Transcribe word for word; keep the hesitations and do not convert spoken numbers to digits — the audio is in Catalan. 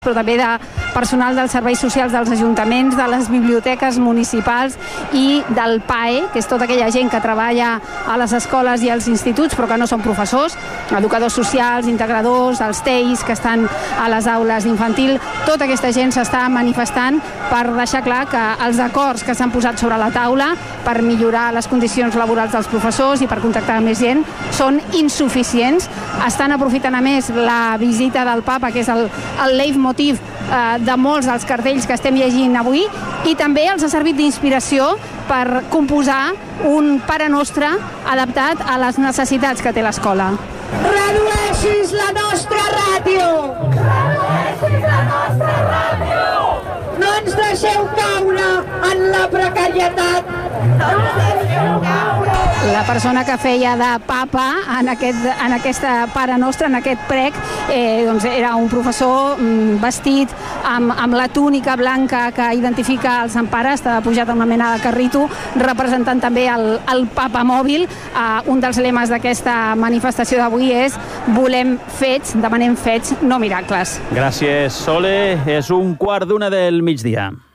però també de personal dels serveis socials dels ajuntaments, de les biblioteques municipals i del P A E, que és tota aquella gent que treballa a les escoles i als instituts però que no són professors, educadors socials, integradors, els T E Is que estan a les aules d'infantil. Tota aquesta gent s'està manifestant per deixar clar que els acords que s'han posat sobre la taula per millorar les condicions laborals dels professors i per contactar amb més gent són insuficients. Estan aprofitant a més la visita del papa, que és el, el leitmotiv eh, de molts dels cartells que estem llegint avui, i també els ha servit d'inspiració per composar un Pare Nostre adaptat a les necessitats que té l'escola. Redueixis la nostra ràdio! Redueixis la nostra ràdio! No ens deixeu caure en la precarietat! No ens deixeu caure! La persona que feia de papa en, aquest, en aquesta Pare Nostra, en aquest prec, eh, doncs era un professor mm, vestit amb, amb la túnica blanca que identifica el Sant Pare, estava pujat a una mena de carrito, representant també el, el papa mòbil. Eh, un dels lemes d'aquesta manifestació d'avui és volem fets, demanem fets, no miracles. Gràcies, Sole. És un quart d'una del migdia.